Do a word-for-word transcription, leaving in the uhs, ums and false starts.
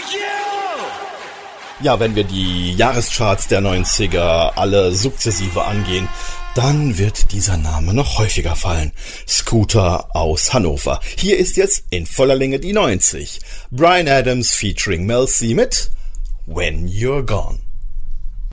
Ja, wenn wir die Jahrescharts der neunziger alle sukzessive angehen, dann wird dieser Name noch häufiger fallen. Scooter aus Hannover. Hier ist jetzt in voller Länge die neunzig. Bryan Adams featuring Mel C mit When You're Gone.